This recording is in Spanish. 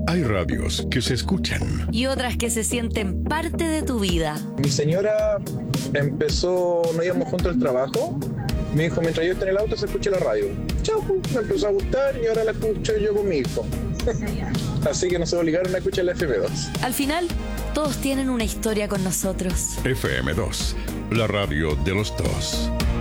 Hay radios que se escuchan y otras que se sienten parte de tu vida. Mi señora empezó, no íbamos juntos al trabajo. Me dijo, mientras yo esté en el auto se escucha la radio. Chau, me empezó a gustar y ahora la escucho yo con mi hijo. Así que nos obligaron a escuchar la FM2. Al final, todos tienen una historia con nosotros. FM2, la radio de los dos.